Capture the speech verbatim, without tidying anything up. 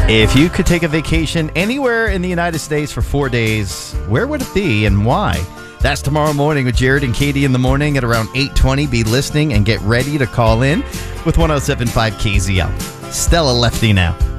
If you could take a vacation anywhere in the United States for four days, where would it be and why? That's tomorrow morning with Jared and Katie in the morning at around eight twenty. Be listening and get ready to call in with one oh seven point five K Z L. Stella Lefty now.